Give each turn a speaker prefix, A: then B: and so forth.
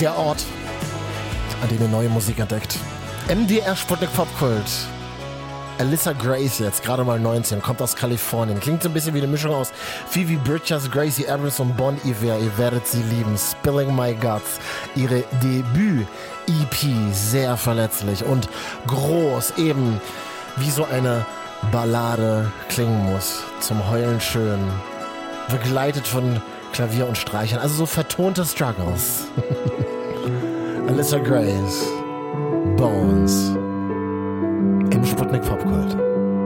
A: der Ort, an dem ihr neue Musik entdeckt. MDR Sputnik Popkult. Alyssa Grace jetzt, gerade mal 19, kommt aus Kalifornien. Klingt so ein bisschen wie eine Mischung aus Phoebe Bridgers, Gracie Abrams und Bon Iver. Ihr werdet sie lieben. Spilling My Guts. Ihre Debüt-EP, sehr verletzlich und groß, eben wie so eine Ballade klingen muss. Zum Heulen schön. Begleitet von Klavier und Streichern, also so vertonte Struggles. Alyssa Grace, Bones. Im Sputnik Popkult.